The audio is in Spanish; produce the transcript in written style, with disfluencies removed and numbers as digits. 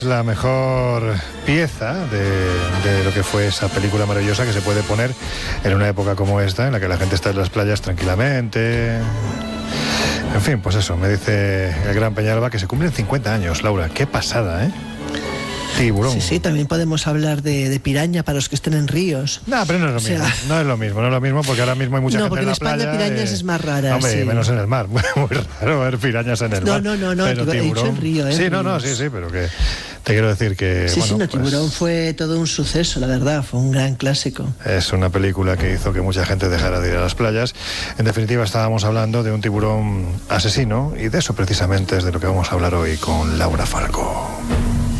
La mejor pieza de lo que fue esa película maravillosa que se puede poner en una época como esta, en la que la gente está en las playas tranquilamente. En fin, pues eso, me dice el gran Peñalba que se cumplen 50 años, Laura. Qué pasada, ¿eh? Tiburón. Sí, también podemos hablar de piraña para los que estén en ríos. No, pero no es lo mismo. No es lo mismo porque ahora mismo hay mucha gente en la playa. No, porque en España pirañas es más rara. Hombre, sí. Menos en el mar. Muy raro ver pirañas en el mar. No, pero he tiburón, dicho en río, ¿eh? Sí, sí, pero que te quiero decir que... Sí, Tiburón fue todo un suceso, la verdad, fue un gran clásico. Es una película que hizo que mucha gente dejara de ir a las playas. En definitiva, estábamos hablando de un tiburón asesino y de eso precisamente es de lo que vamos a hablar hoy con Laura Falcó.